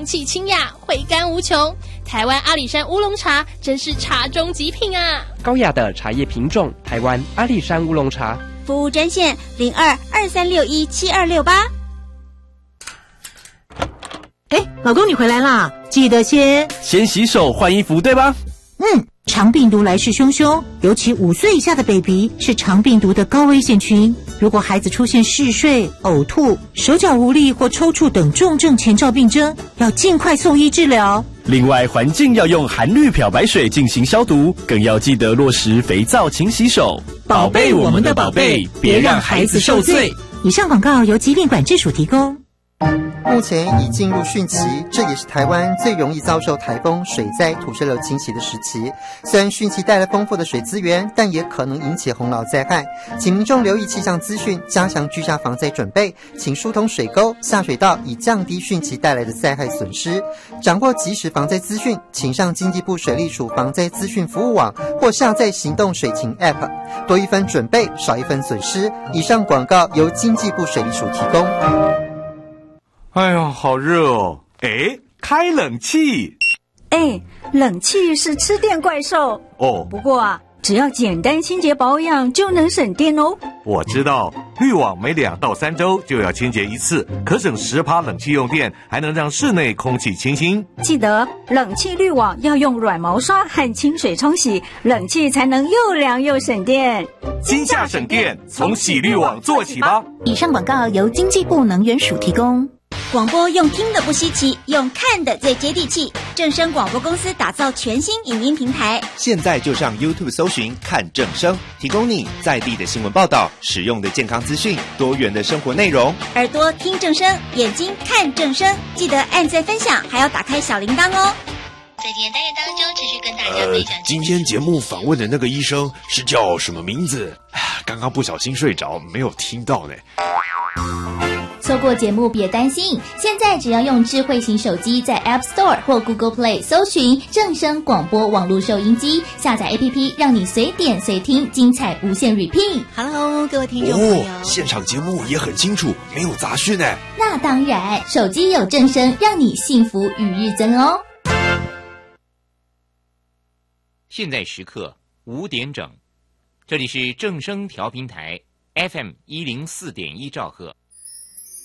香气清雅，回甘无穷。台湾阿里山乌龙茶真是茶中极品啊！ 高雅的茶叶品种，台湾阿里山乌龙茶。 服务专线02-2361-7268。 老公你回来啦，记得先洗手换衣服，对吧？ 肠病毒来势汹汹，尤其5岁以下的 baby 是肠病毒的高危险群。如果孩子出现嗜睡、呕吐、手脚无力或抽搐等重症前兆病征，要尽快送医治疗。 另外，环境要用含氯漂白水进行消毒，更要记得落实肥皂勤洗手，宝贝我们的宝贝，别让孩子受罪。 以上广告由疾病管制署提供。 目前已进入汛期，这也是台湾最容易遭受台风、水灾、土石流侵袭的时期。虽然汛期带来丰富的水资源，但也可能引起洪涝灾害，请民众留意气象资讯，加强居家防灾准备，请疏通水沟、下水道，以降低汛期带来的灾害损失。掌握即时防灾资讯，请上经济部水利署防灾资讯服务网或下载行动水情 App， 多一分准备，少一分损失。以上广告由经济部水利署提供。 哎呀，好热哦！开冷气。 冷气是吃电怪兽哦。 不过只要简单清洁保养就能省电哦。 我知道，滤网每2到3周就要清洁一次，可省10%冷气用电，还能让室内空气清新。 记得冷气滤网要用软毛刷和清水冲洗，冷气才能又凉又省电。 今夏省电，从洗滤网做起吧。 以上广告由经济部能源署提供。广播用听的不稀奇，用看的最接地气。正声广播公司打造全新影音平台， 现在就上 YouTube 搜寻看正声，提供你在地的新闻报道、实用的健康资讯、多元的生活内容。 耳朵听正声，眼睛看正声，记得按赞分享，还要打开小铃铛哦。 在今天单元当中，持续跟大家分享。 今天节目访问的那个医生是叫什么名字？刚刚不小心睡着，没有听到呢。 错过节目别担心，现在只要用智慧型手机在 App Store 或 Google Play 搜寻正声广播网络收音机，下载 APP， 让你随点随听，精彩无限 repeat。 Hello， 各位听众朋友， 现场节目也很清楚，没有杂讯呢。 那当然，手机有正声，让你幸福与日增哦。 现在时刻5点整，这里是正声调频台 FM104.1兆赫。